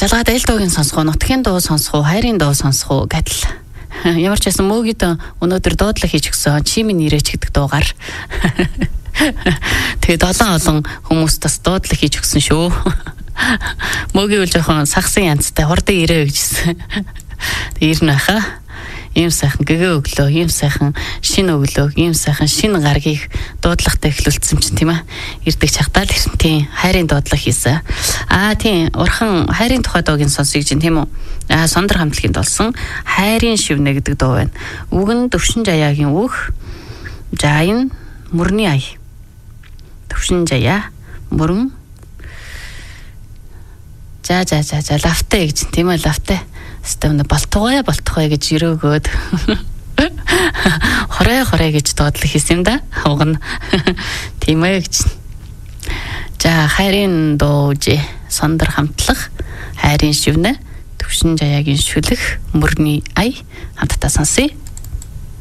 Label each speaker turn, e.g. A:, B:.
A: жалгаад аль дуугийн сонсох уу, нутгийн дуу сонсох уу, хайрын дуу сонсох уу гэдэл. Ямар ч байсан мөөгид өнөөдөр дуудлага хийж өгсөн. Чи минь ирээч гэдэг дуугаар. Тэгээд олон хүмүүс бас дуудлага хийж өгсөн шүү. Мөөгийн үл жоохон сагсан янзтай хурдан ирээ гэжсэн. Ирнэ хаа. Ийм сайхан гэгээ өглөө, ийм сайхан шинэ өглөө, ийм сайхан шинэ гаргийг дуудлагатай эхлүүлсэн чинь тийм ээ. Ирдэг чагтаа л ирсэн тийм хайрын дуудлага хийсэн. Тийм урхан хайрын тухай дуугийн сонсыг чинь тийм үү. Сондөр хамтлагийн долсон хайрын шивнэ гэдэг дуу байна. Үг нь Төвшин Жаяагийн үг. Жаин мөрний ая. Төвшин Жаяа мөрөн. За лавтай гэж тийм ээ лавтай. Стэмнэ болтугай гэж өрөөгөөд хорой гэж дуудлага хийсэн юм да. Угна. Тийм ээ гэж. За хайрын дууж сондөр хамтлах хайрын шивнэ Төвшин Жаяагийн шүлэх мөрний ая хамтдаа сонсъё.